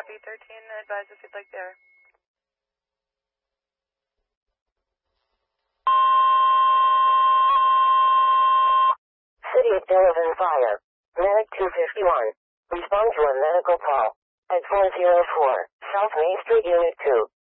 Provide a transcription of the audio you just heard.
copy 13, advise if you'd like there. City of Delavan Fire. Medic 251. Respond to a medical call. At 404, South Main Street, Unit 2.